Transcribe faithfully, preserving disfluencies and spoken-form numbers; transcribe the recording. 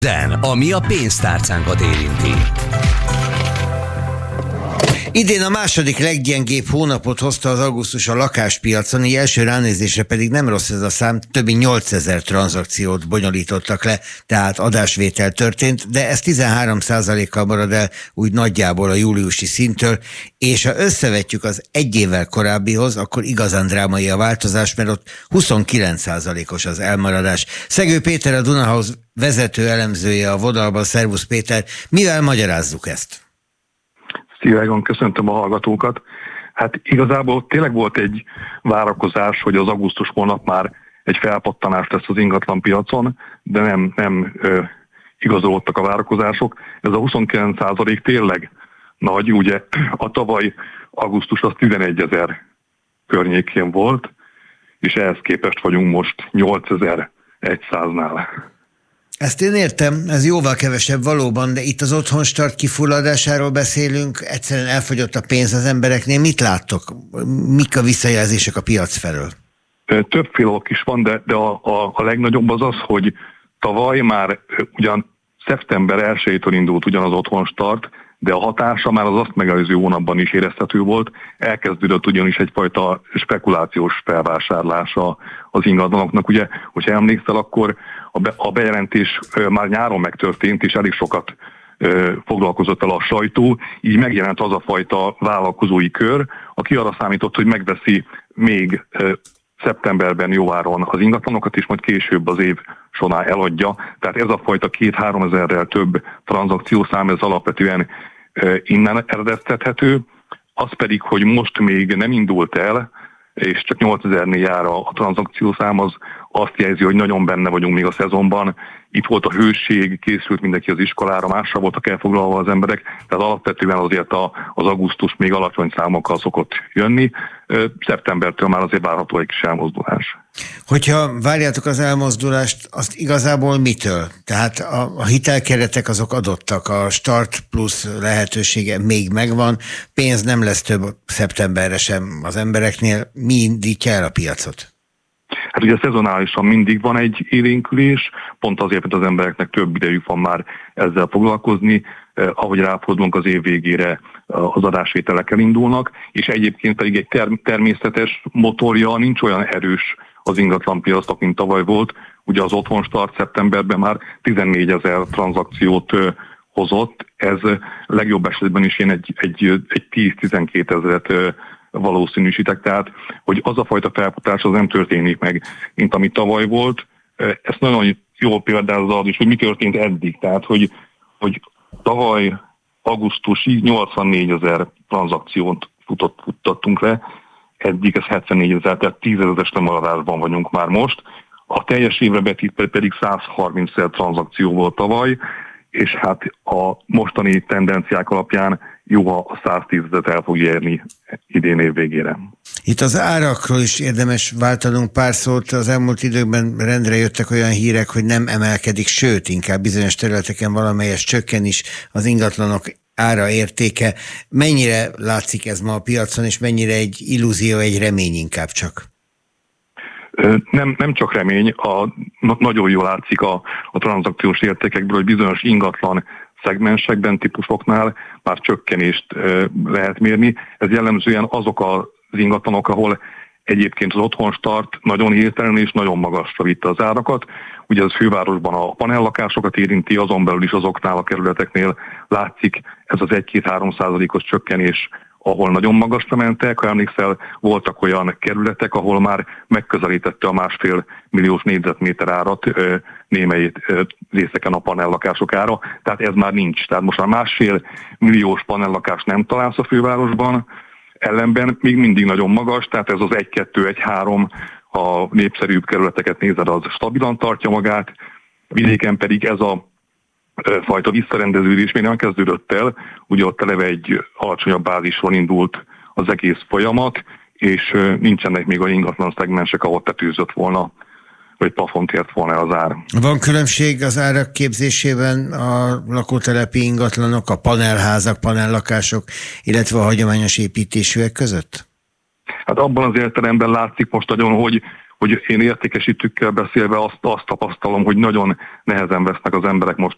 Den, ami a pénztárcánkat érinti. Idén a második leggyengébb hónapot hozta az augusztus a lakáspiacon, így első ránézésre pedig nem rossz ez a szám, több mint nyolcezer tranzakciót bonyolítottak le, tehát adásvétel történt, de ez tizenhárom százalékkal marad el úgy nagyjából a júliusi szinttől, és ha összevetjük az egy évvel korábbihoz, akkor igazán drámai a változás, mert ott huszonkilenc százalékos az elmaradás. Szegő Péter, a Dunahouse vezető elemzője a vonalban. Szervusz Péter, mivel magyarázzuk ezt? Szia Egon, köszöntöm a hallgatókat. Hát igazából tényleg volt egy várakozás, hogy az augusztus hónap már egy felpattanás lesz az ingatlan piacon, de nem, nem ö, igazolódtak a várakozások. Ez a huszonkilenc százalék tényleg nagy, ugye a tavaly augusztus az tizenegyezer környékén volt, és ehhez képest vagyunk most nyolcezer-száznál. Ezt én értem, ez jóval kevesebb valóban, de itt az otthonstart kifulladásáról beszélünk, egyszerűen elfogyott a pénz az embereknél. Mit láttok? Mik a visszajelzések a piac felől? Többféle ok is van, de, de a, a, a legnagyobb az az, hogy tavaly már ugyan szeptember elsejétől indult ugyan az otthonstart, de a hatása már az azt megelőző hónapban is érezhető volt. Elkezdődött ugyanis egyfajta spekulációs felvásárlása az ingatlanoknak. Ugye, hogyha emlékszel, akkor a, be, a bejelentés már nyáron megtörtént, és elég sokat ö, foglalkozott el a sajtó, így megjelent az a fajta vállalkozói kör, aki arra számított, hogy megveszi még ö, szeptemberben jóáron az ingatlanokat, és majd később az év során eladja. Tehát ez a fajta két-három ezerrel több tranzakciószám, ez alapvetően ö, innen eredeztethető. Az pedig, hogy most még nem indult el, és csak nyolcezernél jár a, a tranzakciószám, az azt jelzi, hogy nagyon benne vagyunk még a szezonban. Itt volt a hőség, készült mindenki az iskolára, másra voltak elfoglalva az emberek, tehát alapvetően azért a, az augusztus még alacsony számokkal szokott jönni. Szeptembertől már azért várható egy kis elmozdulás. Hogyha várjátok az elmozdulást, azt igazából mitől? Tehát a, a hitelkeretek azok adottak, a Start Plus lehetősége még megvan, pénz nem lesz több szeptemberre sem az embereknél. Mi indítja el a piacot? Hát ugye szezonálisan mindig van egy élénkülés, pont azért, mert az embereknek több idejük van már ezzel foglalkozni, eh, ahogy ráfordulunk az év végére, az adásvételek elindulnak, és egyébként pedig egy term- természetes motorja nincs olyan erős az ingatlanpiacnak, mint tavaly volt. Ugye az otthonstart szeptemberben már tizennégyezer tranzakciót eh, hozott, ez legjobb esetben is ilyen egy, egy, egy tíz-tizenkét ezeret eh, valószínűsítek, tehát hogy az a fajta felfutás az nem történik meg, mint ami tavaly volt. Ezt nagyon jól példázza az is, hogy mi történt eddig, tehát hogy, hogy tavaly augusztusig nyolcvannégy-ezer tranzakciót futott, futtattunk le, eddig ez hetvennégy-ezer, tehát tízezeres lemaradásban vagyunk már most. A teljes évre betítve pedig százharmincezer tranzakció volt tavaly, és hát a mostani tendenciák alapján jó, ha a száztízezret el fog érni idén év végére. Itt az árakról is érdemes váltanunk pár szót. Az elmúlt időkben rendre jöttek olyan hírek, hogy nem emelkedik, sőt, inkább bizonyos területeken valamelyes csökken is az ingatlanok ára, értéke. Mennyire látszik ez ma a piacon, és mennyire egy illúzió, egy remény inkább csak? Nem, nem csak remény, a, nagyon jól látszik a, a tranzakciós értékekből, hogy bizonyos ingatlan szegmensekben, típusoknál már csökkenést e, lehet mérni. Ez jellemzően azok az ingatlanok, ahol egyébként az otthonstart nagyon hirtelen és nagyon magasra vitte az árakat. Ugye az fővárosban a panellakásokat érinti, azon belül is azoknál a kerületeknél látszik ez az egy-két-három százalékos csökkenés, ahol nagyon magasra mentek. Ha emlékszel, voltak olyan kerületek, ahol már megközelítette a másfél milliós négyzetméter árat némely részeken a panellakások ára, tehát ez már nincs. Tehát most már másfél milliós panellakást nem találsz a fővárosban, ellenben még mindig nagyon magas, tehát ez az egy-kettő-egy-három, a népszerűbb kerületeket nézed, az stabilan tartja magát, vidéken pedig ez a fajta visszarendeződés még nem kezdődött el, ugye ott eleve egy alacsonyabb bázison indult az egész folyamat, és nincsenek még olyan ingatlan szegmensek, ahol tetőzött volna, vagy plafont ért volna az ár. Van különbség az árak képzésében a lakótelepi ingatlanok, a panelházak, panellakások, illetve a hagyományos építésűek között? Hát abban az értelemben látszik most nagyon, hogy hogy én értékesítőkkel beszélve azt, azt tapasztalom, hogy nagyon nehezen vesznek az emberek most